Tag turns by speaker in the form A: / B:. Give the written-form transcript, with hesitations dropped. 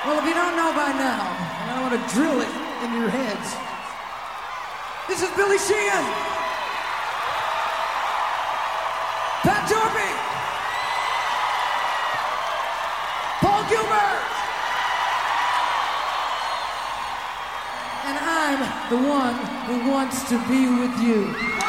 A: Well, if you don't know by now, and I want to drill it into your heads, this is Billy Sheehan, Pat Torpey, Paul Gilbert, and I'm the one who wants to be with you.